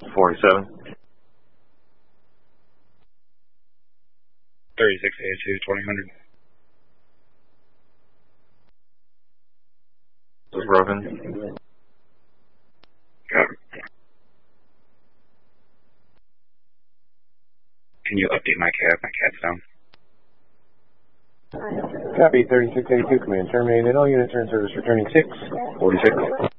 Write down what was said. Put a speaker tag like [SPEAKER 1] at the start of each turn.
[SPEAKER 1] 47.
[SPEAKER 2] 3682, 2000.
[SPEAKER 1] This is broken.
[SPEAKER 2] Can you update my cab? My cab's down.
[SPEAKER 3] Copy, 3682, command terminated. All units are in service returning 646.